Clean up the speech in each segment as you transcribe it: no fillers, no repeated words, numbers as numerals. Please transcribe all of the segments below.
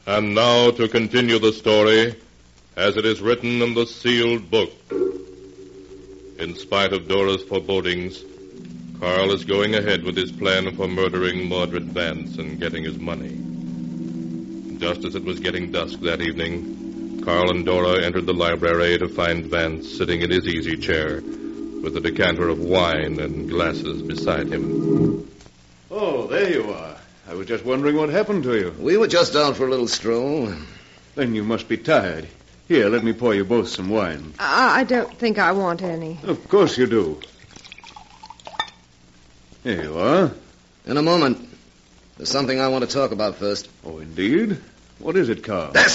And now to continue the story as it is written in the sealed book. In spite of Dora's forebodings, Carl is going ahead with his plan for murdering Mordred Vance and getting his money. Just as it was getting dusk that evening, Carl and Dora entered the library to find Vance sitting in his easy chair with a decanter of wine and glasses beside him. Oh, there you are. I was just wondering what happened to you. We were just out for a little stroll. Then you must be tired. Here, let me pour you both some wine. I don't think I want any. Of course you do. Here you are. In a moment. There's something I want to talk about first. Oh, indeed? What is it, Carl? This!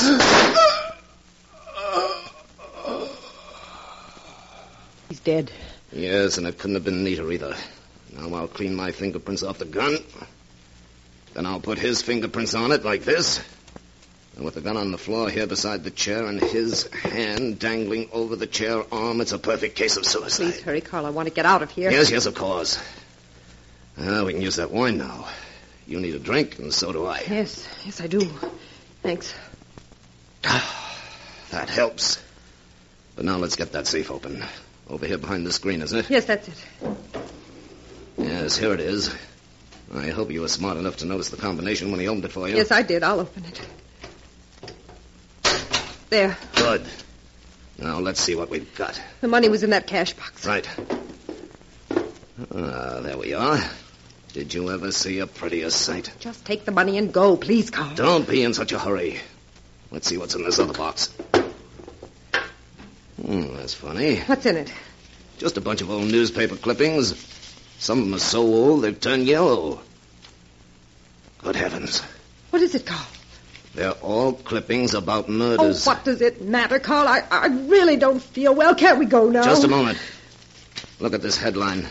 He's dead. Yes, and it couldn't have been neater either. Now I'll clean my fingerprints off the gun. Then I'll put his fingerprints on it like this. And with the gun on the floor here beside the chair and his hand dangling over the chair arm, it's a perfect case of suicide. Please hurry, Carl. I want to get out of here. Yes, of course. We can use that wine now. You need a drink, and so do I. Yes, I do. Thanks. That helps. But now let's get that safe open. Over here behind the screen, isn't it? Yes, that's it. Yes, here it is. I hope you were smart enough to notice the combination when he opened it for you. Yes, I did. I'll open it. There. Good. Now, let's see what we've got. The money was in that cash box. Right. There we are. Did you ever see a prettier sight? Just take the money and go, please, Carl. Don't be in such a hurry. Let's see what's in this other box. That's funny. What's in it? Just a bunch of old newspaper clippings. Some of them are so old they've turned yellow. Good heavens. What is it, Carl? They're all clippings about murders. Oh, what does it matter, Carl? I really don't feel well. Can't we go now? Just a moment. Look at this headline.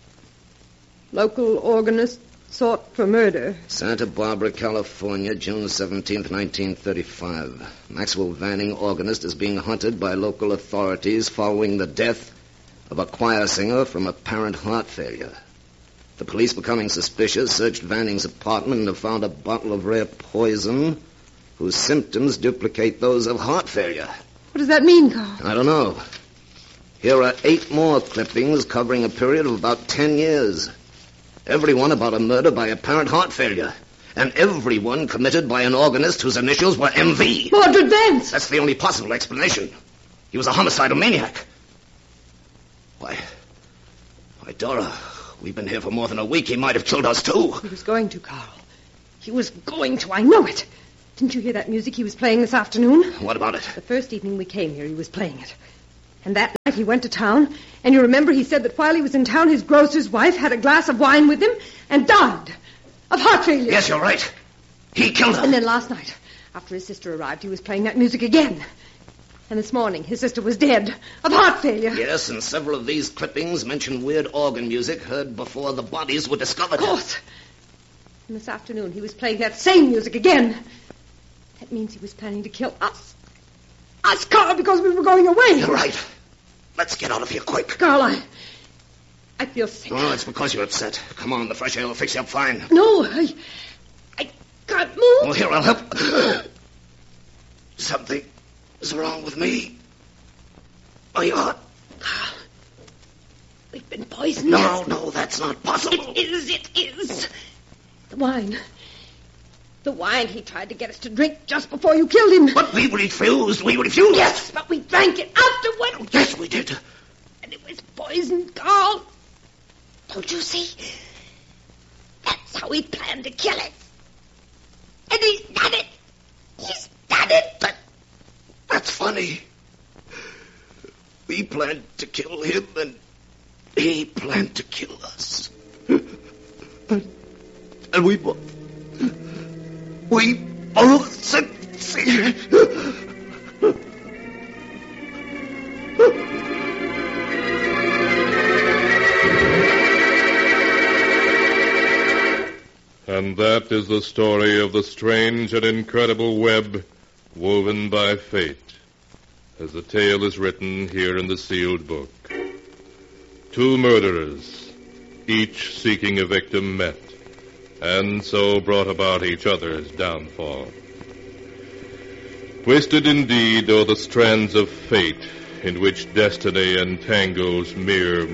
Local organist sought for murder. Santa Barbara, California, June 17th, 1935. Maxwell Vanning, organist, is being hunted by local authorities following the death of a choir singer from apparent heart failure. The police, becoming suspicious, searched Vanning's apartment and have found a bottle of rare poison whose symptoms duplicate those of heart failure. What does that mean, Carl? I don't know. Here are 8 more clippings covering a period of about 10 years. Every one about a murder by apparent heart failure. And every one committed by an organist whose initials were MV. Mordred Vance! That's the only possible explanation. He was a homicidal maniac. Why, Dora, we've been here for more than a week. He might have killed us, too. He was going to, Carl. He was going to. I know it. Didn't you hear that music he was playing this afternoon? What about it? The first evening we came here, he was playing it. And that night he went to town, and you remember he said that while he was in town, his grocer's wife had a glass of wine with him and died of heart failure. Yes, you're right. He killed her. And then last night, after his sister arrived, he was playing that music again. And this morning, his sister was dead of heart failure. Yes, and several of these clippings mention weird organ music heard before the bodies were discovered. Of course. And this afternoon, he was playing that same music again. That means he was planning to kill us. Us, Carl, because we were going away. You're right. Let's get out of here quick. Carl, I feel sick. Oh, it's because you're upset. Come on, the fresh air will fix you up fine. No, I can't move. Well, here, I'll help. Something is wrong with me. My heart. Carl, we've been poisoned. No, that's not possible. It is. The wine. The wine he tried to get us to drink just before you killed him. But we refused. Yes, but we drank it afterward. Yes, we did. And it was poisoned, Carl. Don't you see? That's how he planned to kill us. And he's done it. He's done it. That's funny. We planned to kill him, and he planned to kill us. And we both succeeded. And that is the story of the strange and incredible web woven by fate, as the tale is written here in the sealed book. 2 murderers, each seeking a victim, met, and so brought about each other's downfall. Twisted indeed are the strands of fate in which destiny entangles mere